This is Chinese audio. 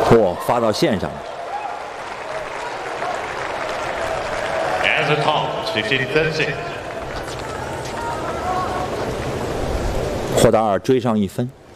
嚯，发到线上了。 As a top, 15-30. 霍达尔追上1分。